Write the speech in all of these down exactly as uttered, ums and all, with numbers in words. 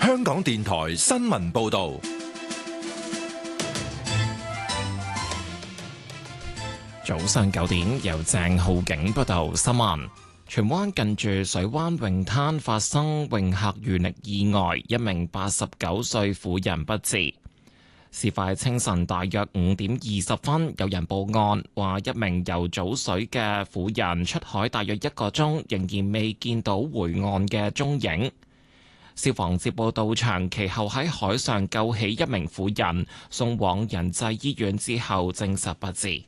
香港電台新聞報道。 早上九點，由鄭浩景報道新聞。荃灣近住水灣泳灘發生泳客遇溺意外，一名八十九歲婦人不治。事發清晨大約五點二十分，有人報案話一名游早水嘅婦人出海大約一個鐘，仍然未見到回岸嘅蹤影。消防接報到場，其後喺海上救起一名婦人，送往仁濟醫院之後證實不治。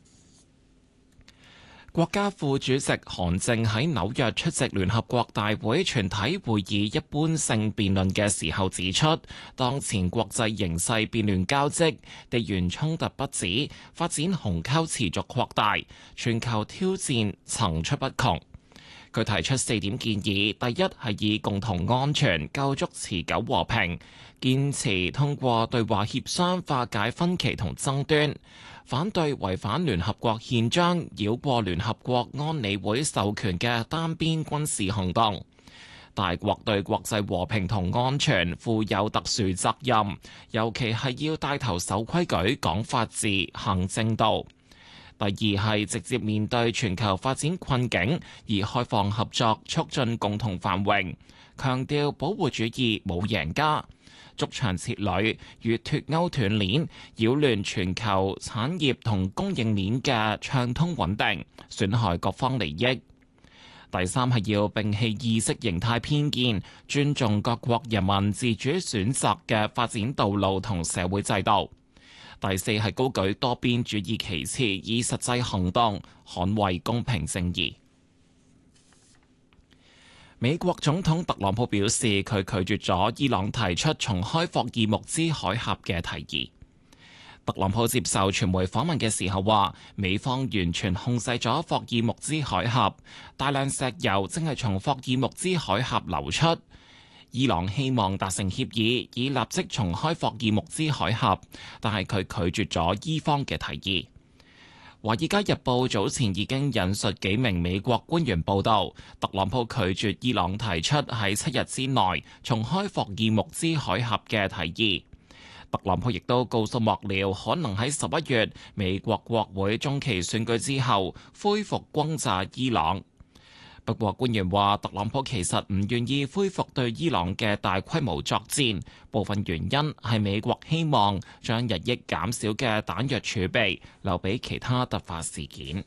國家副主席韓正喺紐約出席聯合國大會全體會議一般性辯論嘅時候指出，當前國際形勢變亂交織，地緣衝突不止，發展鴻溝持續擴大，全球挑戰層出不窮。佢提出四點建議：第一係以共同安全構築持久和平，堅持通過對話協商化解分歧同爭端。反對違反聯合國憲章、繞過聯合國安理會授權嘅單邊軍事行動。大國對國際和平同安全負有特殊責任，尤其係要帶頭守規矩、講法治、行正道。第二係直接面對全球發展困境，而開放合作，促進共同繁榮。強調保護主義冇贏家。築牆設壘與脫鈎斷鏈，擾亂全球產業同供應鏈嘅暢通穩定，損害各方利益。第三係要摒棄意識形態偏見，尊重各國人民自主選擇嘅發展道路同社會制度。第四係高舉多邊主義旗幟，以實際行動捍衛公平正義。美國總統特朗普表示，佢拒絕咗伊朗提出重開霍爾木茲海峽嘅提議。特朗普接受傳媒訪問嘅時候話，美方完全控制咗霍爾木茲海峽，大量石油正係從霍爾木茲海峽流出。伊朗希望達成協議，以立即重開霍爾木茲海峽，但係佢拒絕咗伊方嘅提議。《華爾街日報》早前已經引述幾名美國官員報道，特朗普拒絕伊朗提出喺七日之內重開霍爾木茲海峽嘅提議。特朗普亦都告訴幕僚，可能喺十一月美國國會中期選舉之後恢復轟炸伊朗。不過官員話，特朗普其實唔願意恢復對伊朗嘅大規模作戰，部分原因係美國希望將日益減少嘅彈藥儲備留俾其他突發事件。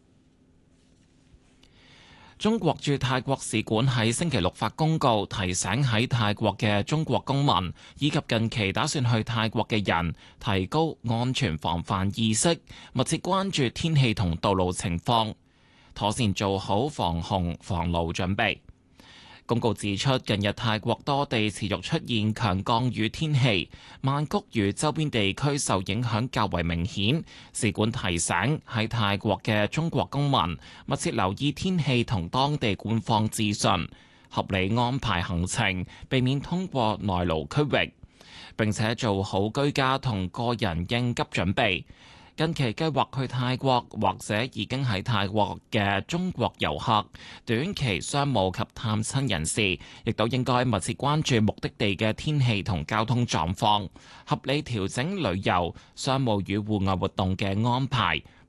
中國駐泰國使館喺星期六發公告，提醒喺泰國嘅中國公民以及近期打算去泰國嘅人，提高安全防範意識，密切關注天氣同道路情況，妥善做好防洪防澇準備。公告指出，近日泰國多地持續出現強降雨天氣，曼谷與周邊地區受影響較為明顯。使館提醒喺泰國嘅中國公民密切留意天氣同當地官方資訊，合理安排行程，避免通過內陸區域，並且做好居家同個人應急準備。近期計劃去泰國或者已經喺泰國嘅中國遊客、短期商務及探親人士，亦都應該密切關注目的地嘅天氣同交通狀況，合理調整旅遊、商務與戶外活動嘅安排，